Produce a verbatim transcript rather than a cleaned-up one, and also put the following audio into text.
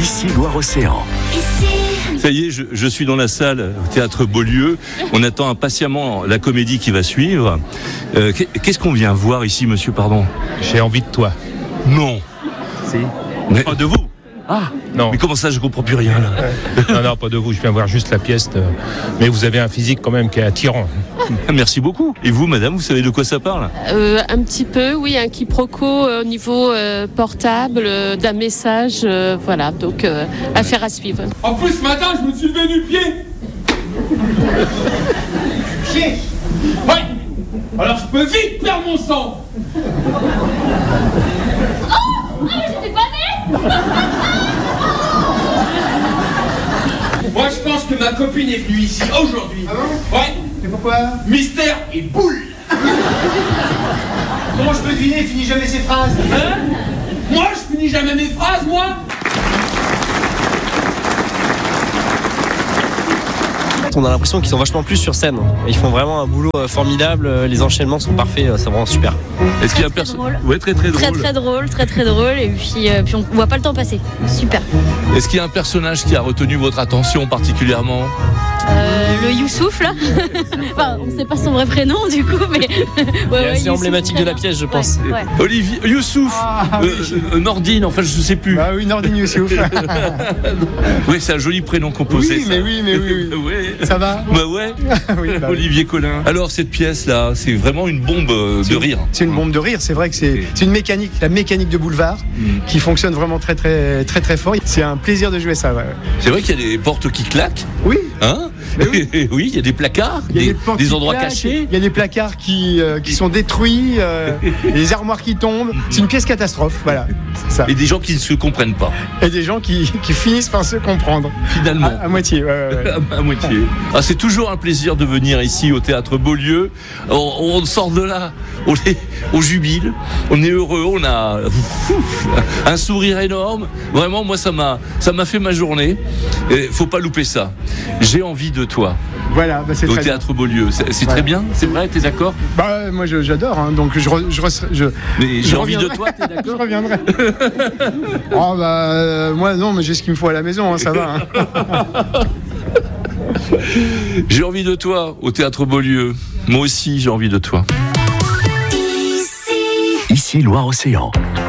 Ici Loire-Océan. Ça y est, je, je suis dans la salle au Théâtre Beaulieu. On attend impatiemment la comédie qui va suivre. Euh, qu'est-ce qu'on vient voir ici, monsieur, pardon ? J'ai envie de toi. Non. Si. Mais pas de vous. Ah non. Mais comment ça, je comprends plus rien là. Non, non, pas de vous, je viens voir juste la pièce. De... Mais vous avez un physique quand même qui est attirant. Merci beaucoup. Et vous, madame, vous savez de quoi ça parle ? euh, Un petit peu, oui, un quiproquo euh, au niveau euh, portable, euh, d'un message, euh, voilà, donc euh, affaire à suivre. En plus, ce matin, je me suis levé du pied. Chier. Ouais. Alors je peux vite perdre mon sang. Oh, ah, mais j'étais pas née. Moi, je pense que ma copine est venue ici aujourd'hui. Ah bon ? Ouais. Et pourquoi ? Mystère et boule. Comment je peux deviner ? Il finit jamais ses phrases. Hein ? Moi, je finis jamais mes phrases, moi. On a l'impression qu'ils sont vachement plus sur scène. Ils font vraiment un boulot formidable. Les enchaînements sont parfaits. C'est vraiment super. Est-ce qu'il y a un personnage ? Ouais, très très drôle. Très très drôle, très très drôle. Et puis, euh, puis on voit pas le temps passer. Super. Est-ce qu'il y a un personnage qui a retenu votre attention particulièrement ? Euh, le Youssouf là. Enfin, on ne sait pas son vrai prénom du coup, mais ouais, ouais, c'est emblématique de la pièce, je pense. Ouais, ouais. Olivier Youssouf, ah, oui. euh, euh, Nordine, enfin je sais plus. Ah oui, Nordine Youssouf. Oui, c'est un joli prénom composé. Oui, ça. mais oui, mais oui, oui. Ouais. Ça va ? Bah ouais. Oui, bah Olivier oui. Collin. Alors cette pièce là, c'est vraiment une bombe de C'est une, rire. C'est une bombe de rire. C'est vrai que c'est, c'est une mécanique, la mécanique de boulevard, mm. qui fonctionne vraiment très très très très fort. C'est un plaisir de jouer ça. Ouais. C'est vrai qu'il y a des portes qui claquent. Oui. Hein ? Oui. Oui, il y a des placards, Il y a des, des, portes des qui endroits claquent, cachés. Il y a des placards qui, euh, qui sont détruits, euh, des armoires qui tombent. C'est une pièce catastrophe, voilà. C'est ça. Et des gens qui ne se comprennent pas. Et des gens qui, qui finissent par se comprendre. Finalement. À, à moitié, ouais, ouais, ouais. à, à moitié. Ah, c'est toujours un plaisir de venir ici au Théâtre Beaulieu. On, on sort de là, on, est, on jubile, on est heureux, on a un sourire énorme. Vraiment, moi, ça m'a, ça m'a fait ma journée. Et faut pas louper ça. J'ai envie de toi. Voilà, bah c'est au très Théâtre bien. Beaulieu. C'est, c'est voilà. Très bien, c'est vrai, t'es d'accord ? Bah, moi, je, j'adore, hein, donc je, re, je, re, je Mais j'ai je envie de reviendrai. toi, t'es d'accord ? Je reviendrai. Oh, bah, euh, moi, non, mais j'ai ce qu'il me faut à la maison, hein, ça va. Hein. J'ai envie de toi au Théâtre Beaulieu. Moi aussi, j'ai envie de toi. Ici, Ici Loire-Océan.